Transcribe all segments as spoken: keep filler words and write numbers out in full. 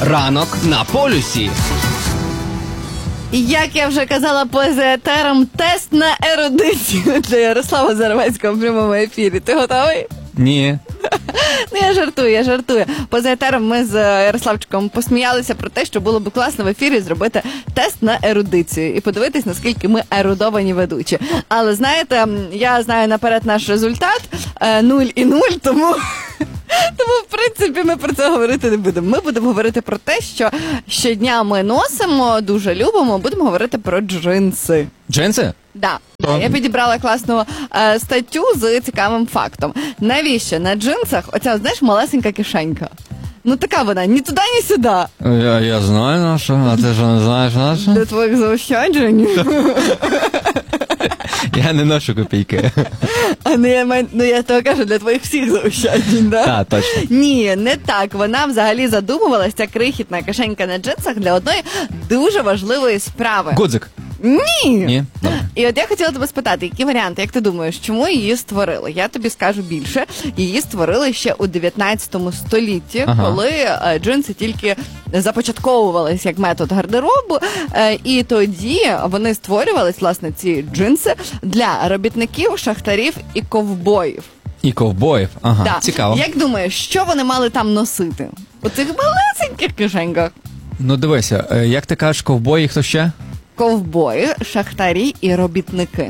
Ранок на полюсі. Як я вже казала поза етером, тест на ерудицію для Ярослава Зарвецького в прямому ефірі. Ти готовий? Ні. Ну, я жартую, я жартую. Поза етером ми з Ярославчиком посміялися про те, що було б класно в ефірі зробити тест на ерудицію і подивитись, наскільки ми ерудовані ведучі. Але, знаєте, я знаю наперед наш результат – нуль і нуль, тому... Тому, в принципі, ми про це говорити не будемо. Ми будемо говорити про те, що щодня ми носимо, дуже любимо, будемо говорити про джинси. Джинси? Да. То... Я підібрала класну е, статтю з цікавим фактом. Навіщо на джинсах оця, знаєш, малесенька кишенька? Ну така вона, ні туди, ні сюди. Я, я знаю нашу, а ти що не знаєш нашу? Для твоїх заощаджень. Я не ношу копійки. А ну я, маю, ну, я того кажу, для твоїх всіх заощаджень, да? Так, точно. Ні, не так. Вона взагалі задумувалася, ця крихітна кишенька на джинсах, для одної дуже важливої справи. Гудзик. Ні. Ні? Добре. І от я хотіла тебе спитати, які варіанти, як ти думаєш, чому її створили? Я тобі скажу більше. Її створили ще у дев'ятнадцятому столітті, ага. коли е, джинси тільки започатковувалися як метод гардеробу. Е, і тоді вони створювались, власне, ці джинси для робітників, шахтарів і ковбоїв. І ковбоїв? Ага, да. Цікаво. Як думаєш, що вони мали там носити? У цих малесеньких кишеньках? Ну, дивися, як ти кажеш, ковбої, хто ще? Ковбої, шахтарі і робітники.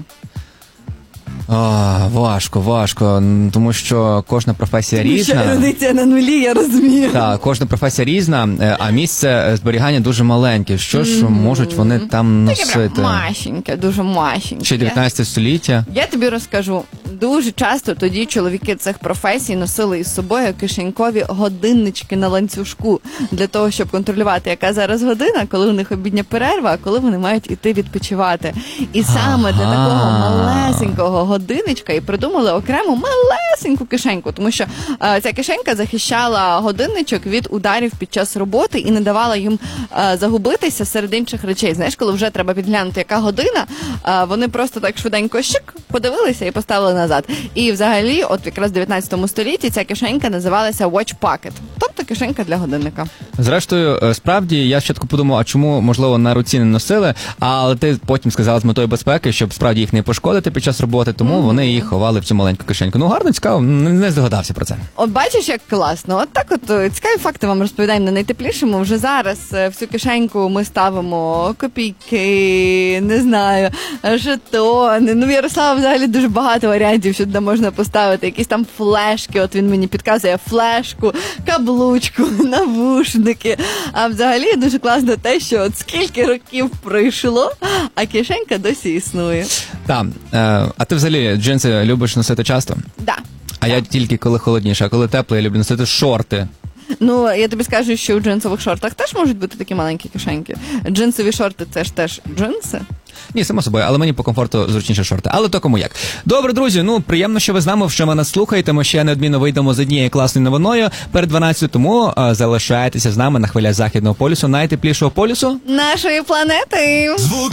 А, важко, важко, тому що кожна професія тому різна. Що ерудиція на нулі, я розумію. Так, кожна професія різна, а місце зберігання дуже маленьке. Що ж mm-hmm. можуть вони там носити? Таке масеньке, дуже масеньке. Ще дев'ятнадцяте століття. Я тобі розкажу. Дуже часто тоді чоловіки цих професій носили із собою кишенькові годиннички на ланцюжку для того, щоб контролювати, яка зараз година, коли у них обідня перерва, а коли вони мають іти відпочивати. І саме ага. для такого малесенького годинничка і придумали окрему малесеньку кишеньку, тому що е, ця кишенька захищала годинничок від ударів під час роботи і не давала їм е, загубитися серед інших речей. Знаєш, коли вже треба підглянути, яка година, е, вони просто так швиденько щик, подивилися і поставили назад. І взагалі, от якраз в дев'ятнадцятому столітті ця кишенька називалася watch pocket, тобто кишенька для годинника. Зрештою, справді, я спочатку подумав, а чому, можливо, на руці не носили, але ти потім сказала з метою безпеки, щоб справді їх не пошкодити під час роботи, тому mm-hmm. вони їх ховали в цю маленьку кишеньку. Ну, гарно, цікаво, не здогадався про це. От бачиш, як класно. От так от цікаві факти вам розповідаємо на найтеплішому. Вже зараз в цю кишеньку ми ставимо копійки, не знаю, жетони. Ну, Ярослава взагалі дуже багато варіантів, що туди можна поставити. Якісь там флешки, от він мені підказує флешку, каблучку, навушники. А взагалі дуже класно те, що от скільки років пройшло, а кишенька досі існує. Так. Е, а ти взагалі джинси любиш носити часто? Да. А я тільки коли холодніше, а коли тепло, я люблю носити шорти. Ну, я тобі скажу, що у джинсових шортах теж можуть бути такі маленькі кишеньки. Джинсові шорти – це ж теж джинси. Ні, само собою, але мені по комфорту зручніше шорти. Але то кому як. Добре, друзі, ну, приємно, що ви з нами, що ви нас слухаєте. Ми ще неодмінно вийдемо з однією класною новиною перед дванадцятою, тому а, залишайтеся з нами на хвилях Західного полюсу, найтеплішого полюсу нашої планети. Звук